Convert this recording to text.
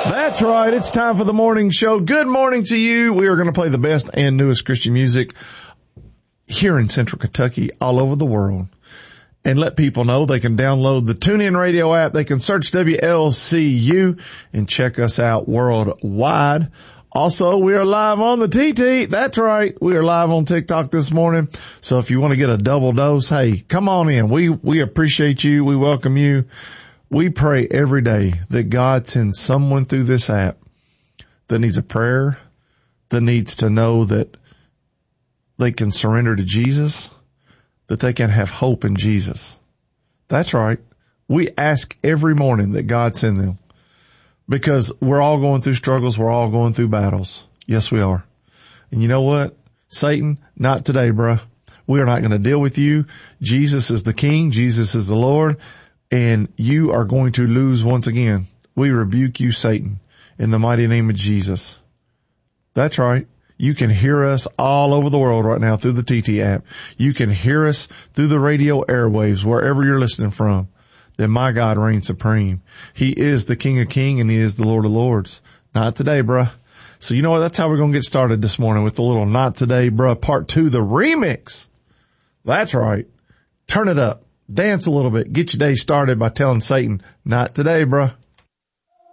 That's right. It's time for the morning show. Good morning to you. We are going to play the best and newest Christian music here in Central Kentucky, all over the world. And let people know they can download the TuneIn Radio app. They can search WLCU and check us out worldwide. Also, we are live on the TT. That's right. We are live on TikTok this morning. So if you want to get a double dose, hey, come on in. We appreciate you. We welcome you. We pray every day that God sends someone through this app that needs a prayer, that needs to know that they can surrender to Jesus, that they can have hope in Jesus. That's right. We ask every morning that God send them, because we're all going through struggles. We're all going through battles. Yes, we are. And you know what? Satan, not today, bruh. We are not going to deal with you. Jesus is the King. Jesus is the Lord. And you are going to lose once again. We rebuke you, Satan, in the mighty name of Jesus. That's right. You can hear us all over the world right now through the TT app. You can hear us through the radio airwaves, wherever you're listening from. Then my God reigns supreme. He is the King of Kings and He is the Lord of Lords. Not today, bruh. So you know what? That's how we're going to get started this morning, with the little Not Today, bruh, part 2, the remix. That's right. Turn it up. Dance a little bit. Get your day started by telling Satan, not today, bruh.